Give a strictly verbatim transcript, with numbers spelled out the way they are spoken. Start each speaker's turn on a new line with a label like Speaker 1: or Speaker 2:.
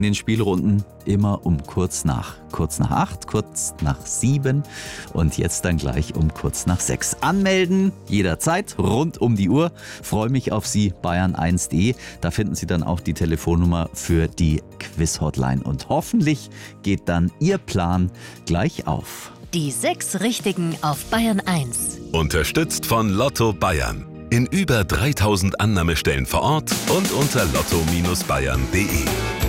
Speaker 1: in den Spielrunden immer um kurz nach kurz nach acht, kurz nach sieben und jetzt dann gleich um kurz nach sechs. Anmelden jederzeit, rund um die Uhr. Freue mich auf Sie, bayern eins punkt de. Da finden Sie dann auch die Telefonnummer für die Quiz-Hotline. Und hoffentlich geht dann Ihr Plan gleich auf.
Speaker 2: Die sechs Richtigen auf Bayern eins.
Speaker 3: Unterstützt von Lotto Bayern. In über dreitausend Annahmestellen vor Ort und unter lotto Bindestrich bayern punkt de.